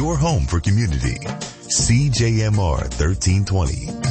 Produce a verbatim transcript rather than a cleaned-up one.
your home for community. C J M R thirteen twenty.